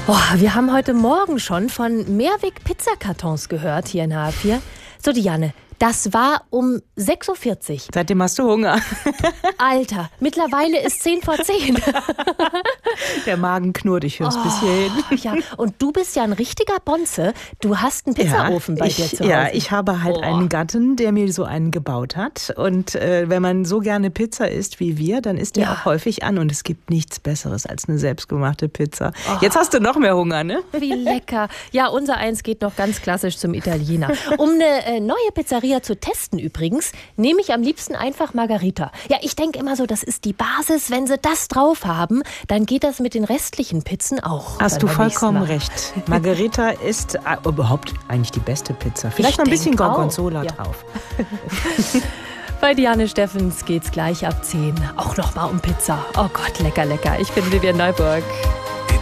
Oh, wir haben heute Morgen schon von Mehrweg-Pizzakartons gehört hier in H4. So, Diane, das war um 6.40 Uhr. Seitdem hast du Hunger. Alter, mittlerweile ist 10:10. Der Magen knurrt, ich höre es bis hierhin. Ja, und du bist ja ein richtiger Bonze. Du hast einen Pizzaofen bei dir zu Hause. Ja, ich habe halt einen Gatten, der mir so einen gebaut hat. Und wenn man so gerne Pizza isst wie wir, dann isst der auch häufig an. Und es gibt nichts Besseres als eine selbstgemachte Pizza. Jetzt hast du noch mehr Hunger, ne? Wie lecker. Ja, unser eins geht noch ganz klassisch zum Italiener. Um eine neue Pizzeria zu testen übrigens, nehme ich am liebsten einfach Margherita. Ja, ich denke immer so, das ist die Basis. Wenn sie das drauf haben, dann geht das mit den restlichen Pizzen auch. Hast du vollkommen recht. Margherita ist überhaupt eigentlich die beste Pizza. Vielleicht noch ein bisschen Gorgonzola drauf. Bei Diane Steffens geht's gleich ab 10. Auch noch mal um Pizza. Oh Gott, lecker, lecker. Ich bin Vivian Neuburg.